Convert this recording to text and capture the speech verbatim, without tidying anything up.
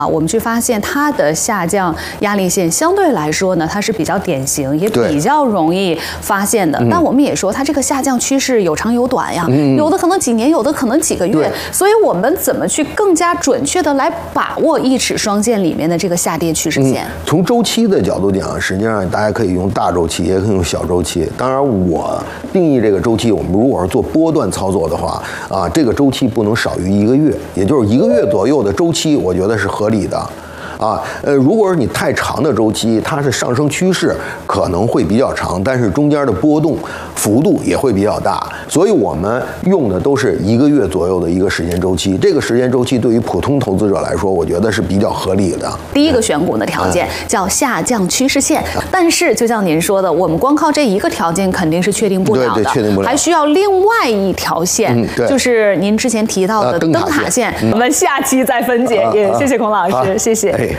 啊，我们去发现它的下降压力线相对来说呢，它是比较典型，也比较容易发现的。但我们也说，它这个下降趋势有长有短呀，嗯、有的可能几年，有的可能几个月。所以我们怎么去更加准确的来把握一尺双线里面的这个下跌趋势线？ 嗯、从周期的角度讲，实际上大家可以用大周期，也可以用小周期。当然，我定义这个周期，我们如果是做波段操作的话，啊，这个周期不能少于一个月，也就是一个月左右的周期，我觉得是合理的。啊，呃，如果是你太长的周期，它是上升趋势可能会比较长，但是中间的波动幅度也会比较大，所以我们用的都是一个月左右的一个时间周期。这个时间周期对于普通投资者来说，我觉得是比较合理的。 第一个选股的条件叫下降趋势线，但是就像您说的，我们光靠这一个条件肯定是确定不了的， 对对，确定不了， 还需要另外一条线，嗯、就是您之前提到的灯塔线。我们下期再分解。也谢谢孔老师，谢谢。